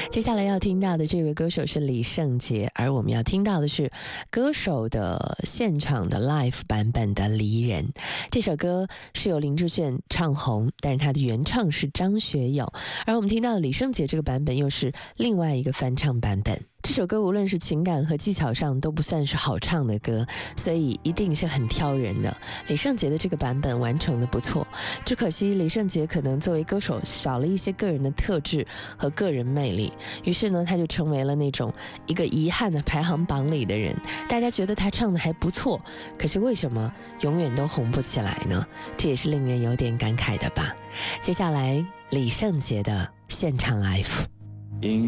接下来要听到的这位歌手是李圣杰，而我们要听到的是歌手的现场的 live 版本的《离人》。这首歌是由林志炫唱红，但是他的原唱是张学友，而我们听到的李圣杰这个版本又是另外一个翻唱版本。这首歌无论是情感和技巧上都不算是好唱的歌，所以一定是很挑人的。李圣杰的这个版本完成的不错，只可惜李圣杰可能作为歌手少了一些个人的特质和个人魅力，于是呢他就成为了那种一个遗憾的排行榜里的人。大家觉得他唱的还不错，可是为什么永远都红不起来呢？这也是令人有点感慨的吧。接下来李圣杰的现场 live。